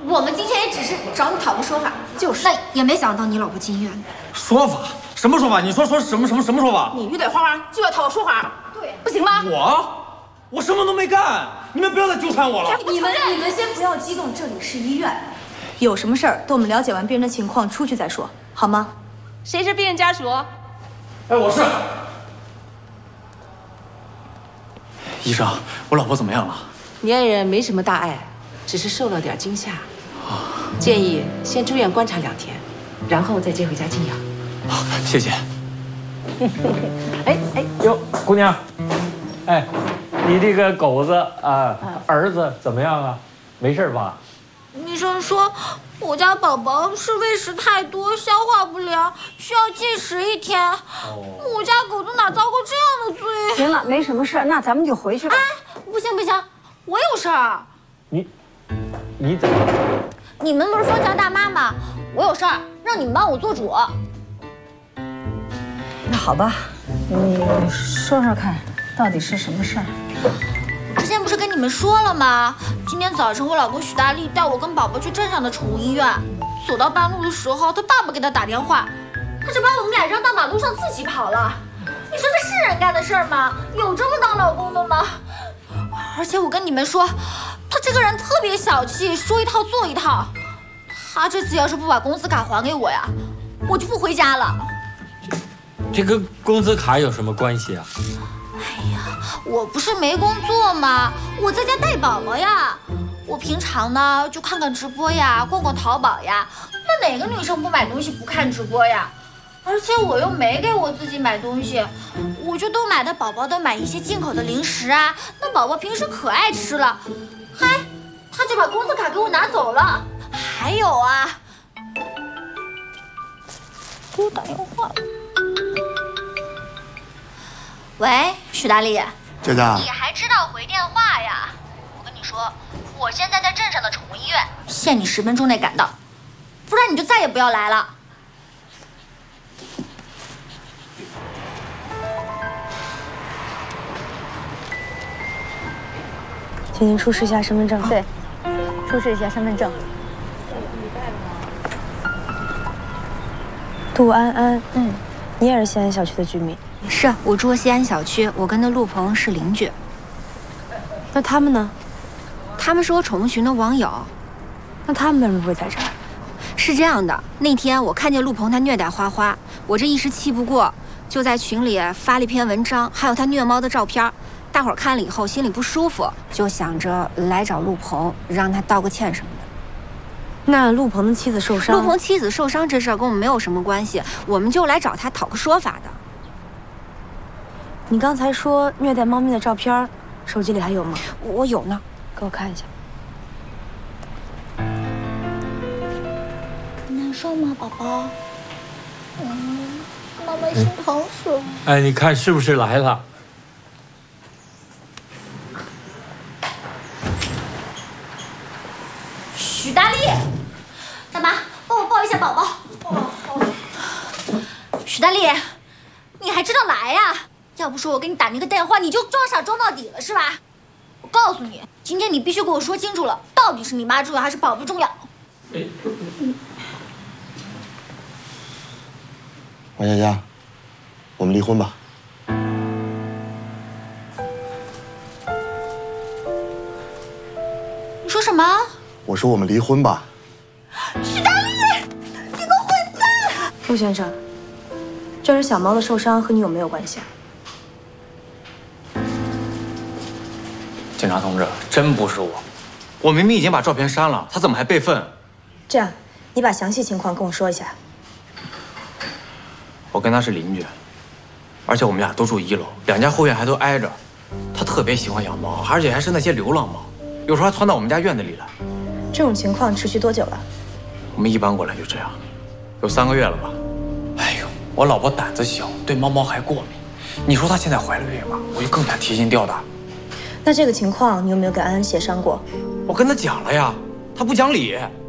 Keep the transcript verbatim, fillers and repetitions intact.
我们今天也只是找你讨个说法，就是，那也没想到你老婆进医院。 说法？什么说法？你说说什么什么什么说法？ 你遇到花花就要讨个说法，对，不行吗？ 我，我什么都没干，你们不要再纠缠我了。 你们你们先不要激动，这里是医院，有什么事儿等我们了解完病人的情况出去再说，好吗？ 谁是病人家属？ 哎，我是。医生，我老婆怎么样了？ 你爱人没什么大碍，只是受了点惊吓，建议先住院观察两天，然后再接回家静养。 好，谢谢。 哎哎，哟，姑娘，哎，你这个狗子啊，儿子怎么样啊？没事吧？ 医生说，我家宝宝是喂食太多，消化不良，需要禁食一天。哦、我家狗子哪遭过这样的罪？ 行了，没什么事，那咱们就回去吧。 哎，不行不行，我有事儿。 你，你怎么？ 你们不是封疆大妈吗？我有事儿，让你们帮我做主。 那好吧，你说说看，到底是什么事儿？ 之前不是跟你们说了吗？今天早晨我老公许大力带我跟宝宝去镇上的宠物医院，走到半路的时候，他爸爸给他打电话，他就把我们俩扔到马路上自己跑了。你说这是人干的事儿吗？有这么当老公的吗？而且我跟你们说，他这个人特别小气，说一套做一套。他这次要是不把工资卡还给我呀，我就不回家了。 这跟工资卡有什么关系啊？ 哎呀，我不是没工作吗？我在家带宝宝呀。我平常呢就看看直播呀，逛逛淘宝呀。那哪个女生不买东西不看直播呀？而且我又没给我自己买东西，我就都买的宝宝都买一些进口的零食啊。那宝宝平时可爱吃了，嗨，他就把工资卡给我拿走了。还有啊，给我打电话了。喂，许大力， 佳佳， 你还知道回电话呀？我跟你说，我现在在镇上的宠物医院，限你十分钟内赶到，不然你就再也不要来了。 请您出示一下身份证。 对，出示一下身份证。 杜安安，嗯，你也是西安小区的居民？ 是我住西安小区，我跟那陆鹏是邻居。 那他们呢？ 他们是我宠物群的网友。 那他们为什么会在这儿？ 是这样的，那天我看见陆鹏他虐待花花，我这一时气不过，就在群里发了一篇文章，还有他虐猫的照片。大伙儿看了以后心里不舒服，就想着来找陆鹏，让他道个歉什么的。 那陆鹏的妻子受伤， 陆鹏妻子受伤这事儿跟我们没有什么关系，我们就来找他讨个说法的。 你刚才说虐待猫咪的照片，手机里还有吗？ 我有呢， 给我看一下。 难受吗，宝宝？嗯，妈妈心疼死了。 哎，你看是不是来了？ 许大力，大妈，帮我抱一下宝宝。哦哦。许大力，你还知道来呀？要不说我给你打那个电话，你就装傻装到底了是吧？我告诉你，今天你必须给我说清楚了，到底是你妈重要还是宝宝重要？ 王佳佳，我们离婚吧。 你说什么？ 我说我们离婚吧。 许大力，你个混蛋！ 陆先生，这是小猫的受伤，和你有没有关系啊？ 警察同志，真不是我，我明明已经把照片删了，他怎么还备份？ 这样，你把详细情况跟我说一下。 我跟他是邻居，而且我们俩都住一楼，两家后院还都挨着。他特别喜欢养猫，而且还是那些流浪猫，有时候还窜到我们家院子里来。 这种情况持续多久了？ 我们一搬过来就这样，有三个月了吧。哎呦，我老婆胆子小，对猫猫还过敏。你说她现在怀了孕吧，我就更加提心吊胆。 那这个情况，你有没有跟安安协商过？ 我跟他讲了呀，他不讲理。